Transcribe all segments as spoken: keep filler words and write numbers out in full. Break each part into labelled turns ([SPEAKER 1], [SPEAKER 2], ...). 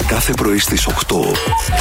[SPEAKER 1] κάθε πρωί στις οκτώ.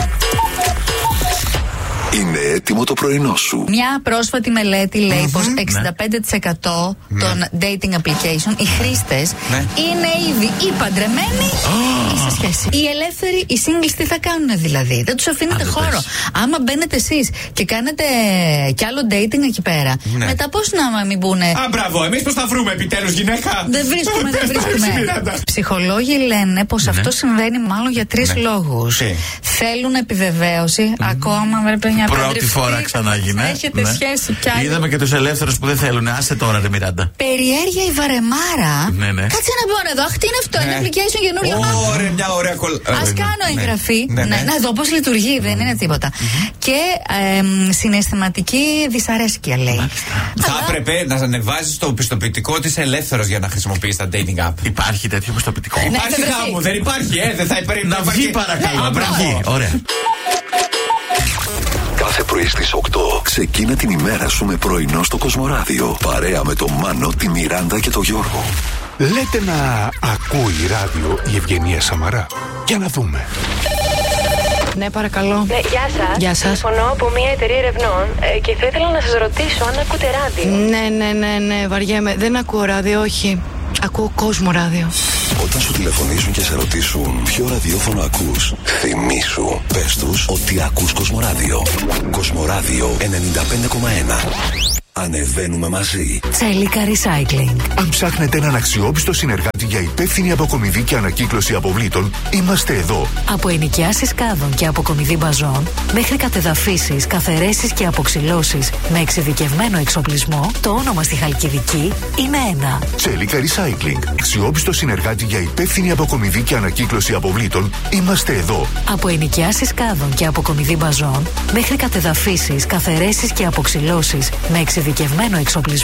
[SPEAKER 1] Είναι έτοιμο το πρωινό σου.
[SPEAKER 2] Μια πρόσφατη μελέτη λέει mm-hmm, πως εξήντα πέντε τοις εκατό ναι. των dating application, οι χρήστες, ναι. είναι ήδη ή παντρεμένοι oh. ή σε σχέση. Οι ελεύθεροι, οι singles τι θα κάνουν δηλαδή? Δεν τους αφήνετε Αν χώρο. Άμα μπαίνετε εσείς και κάνετε κι άλλο dating εκεί πέρα, ναι. μετά πώς να μην μπουνε.
[SPEAKER 3] Α, μπράβο, εμείς πώς θα βρούμε επιτέλους γυναίκα?
[SPEAKER 2] Δεν βρίσκουμε, δεν βρίσκουμε. Ψυχολόγοι λένε πως ναι. αυτό συμβαίνει μάλλον για τρεις ναι. λόγους. Okay. Θέλουν επιβεβαίωση, mm. ακόμα πρέπει μια
[SPEAKER 4] πρώτη φορά ξανά γίνει.
[SPEAKER 2] Έχετε ναι. σχέση κι άλλοι.
[SPEAKER 4] Είδαμε και τους ελεύθερους που δεν θέλουν. Άσε τώρα, ρε Μιράντα.
[SPEAKER 2] Περιέργεια η βαρεμάρα.
[SPEAKER 4] Ναι, ναι.
[SPEAKER 2] Κάτσε να πω εδώ. Αχ, τι είναι αυτό, ναι. είναι application καινούριο.
[SPEAKER 3] Ωραία, μια ωραία κολλά.
[SPEAKER 2] Ας κάνω εγγραφή. Ναι, ναι, ναι. Να δω πώς λειτουργεί, mm. δεν είναι τίποτα. Mm-hmm. Και ε, συναισθηματική δυσαρέσκεια λέει.
[SPEAKER 3] Θα έπρεπε να ανεβάζεις το πιστοποιητικό της ελεύθερος για να χρησιμοποιείς τα dating app.
[SPEAKER 4] Υπάρχει τέτοιο πιστοποιητικό?
[SPEAKER 3] Υπάρχει γάμο, δεν υπάρχει, ε, δεν θα υπερήμουν.
[SPEAKER 4] Να βγει παρακαλώ. Ωραία.
[SPEAKER 1] Κάθε πρωί στις οκτώ ξεκίνα την ημέρα σου με πρωινό στο Κοσμοράδιο. Παρέα με τον Μάνο, τη Μιράντα και τον Γιώργο.
[SPEAKER 5] Λέτε να ακούει ράδιο η Ευγενία Σαμαρά. Για να δούμε.
[SPEAKER 6] Ναι, παρακαλώ.
[SPEAKER 7] Ναι, γεια σας.
[SPEAKER 6] Γεια σας.
[SPEAKER 7] Τηλεφωνώ από μια εταιρεία ερευνών ε, και θα ήθελα να σας ρωτήσω αν ακούτε ράδιο.
[SPEAKER 6] Ναι, ναι, ναι, ναι, βαριέμαι. Δεν ακούω ράδιο, όχι. Ακούω Κόσμο Ράδιο.
[SPEAKER 1] Όταν σου τηλεφωνήσουν και σε ρωτήσουν ποιο ραδιόφωνο ακούς, θυμήσου, πες τους ότι ακούς Κοσμοράδιο. Κοσμοράδιο ενενήντα πέντε κόμμα ένα. Ανεβαίνουμε μαζί.
[SPEAKER 8] Τσέλικα Recycling.
[SPEAKER 5] Αν ψάχνετε έναν αξιόπιστο συνεργάτη για υπεύθυνη αποκομιδή και ανακύκλωση αποβλήτων, είμαστε εδώ.
[SPEAKER 8] Από ενοικιάσεις κάδων και αποκομιδή μπαζών, μέχρι κατεδαφίσεις, καθαιρέσεις και αποξυλώσεις με εξειδικευμένο εξοπλισμό, το όνομα στη Χαλκιδική είναι ένα.
[SPEAKER 5] Τσέλικα Recycling. Αξιόπιστο συνεργάτη για υπεύθυνη αποκομιδή και ανακύκλωση αποβλήτων, είμαστε εδώ.
[SPEAKER 8] Από ενοικιάσεις κάδων και αποκομιδή μπαζών, μέχρι κατεδαφίσεις, καθαιρέσεις και αποξυλώσεις με εξειδικευμένο εξοπλισμό,